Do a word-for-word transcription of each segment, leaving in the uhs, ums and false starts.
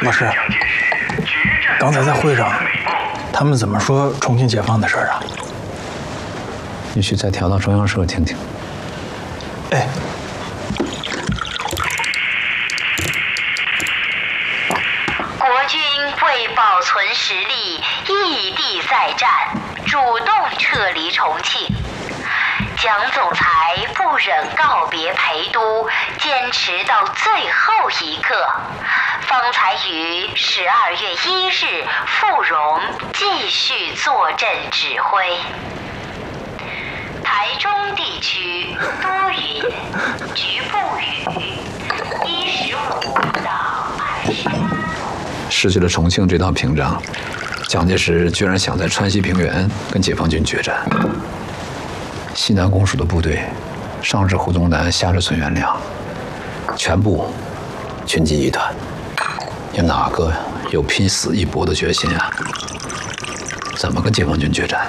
老师，刚才在会上，他们怎么说重庆解放的事儿啊？ 你去再调到中央社听听。 哎。 国军为保存实力，异地再战，主动撤离重庆。蒋总裁不忍告别陪都，坚持到最后一刻，方才于十二月一日赴蓉继续坐镇指挥。台中地区多云，局部雨，一十五到二十八。 失去了重庆这道屏障，蒋介石居然想在川西平原跟解放军决战。西南公署的部队，上至胡宗南，下至孙元良，全部群集一团，有哪个有拼死一搏的决心啊？怎么跟解放军决战？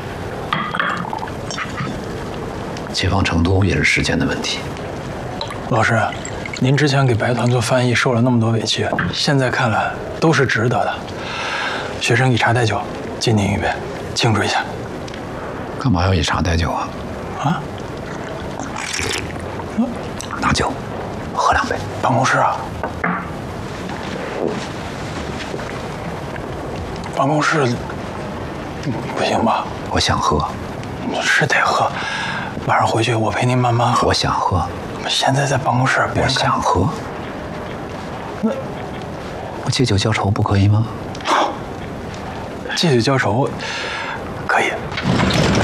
解放成都也是时间的问题。 老师。 您之前给白团做翻译受了那么多委屈，现在看来都是值得的。学生以茶代酒，敬您一杯，庆祝一下。 干嘛要以茶代酒啊？ 啊？ 拿酒，喝两杯。 办公室啊？办公室不行吧？ 我想喝。 是得喝，晚上回去我陪您慢慢喝。 我想喝。 现在在办公室， 我想喝。 那我借酒浇愁不可以吗？ 借酒浇愁，可以。